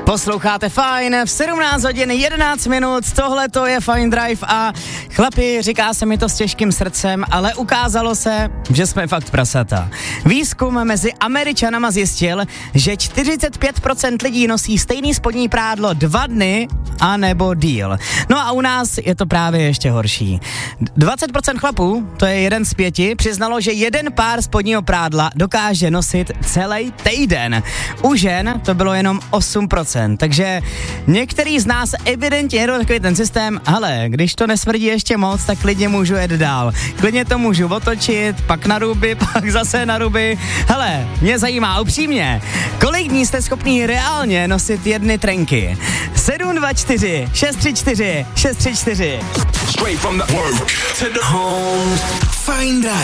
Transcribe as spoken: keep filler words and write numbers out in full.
Posloucháte Fajn v sedmnáct hodin jedenáct minut, tohle to je Fajn Drive a chlapi, říká se mi to s těžkým srdcem, ale ukázalo se, že jsme fakt prasata. Výzkum mezi Američanama zjistil, že čtyřicet pět procent lidí nosí stejný spodní prádlo dva dny a nebo díl. No a u nás je to právě ještě horší. dvacet procent chlapů, to je jeden z pěti, přiznalo, že jeden pár spodního prádla dokáže nosit celý týden. U žen to bylo jenom osm procent, takže některý z nás evidentně jedou takový ten systém, hele, když to nesmrdí ještě moc, tak klidně můžu jet dál. Klidně to můžu otočit, pak na ruby, pak zase na ruby. Hele, mě zajímá upřímně, kolik dní jste schopný reálně nosit jedny trenky? sedm dva čtyři šest tři čtyři šest tři čtyři. Straight from the work to the home. Find out.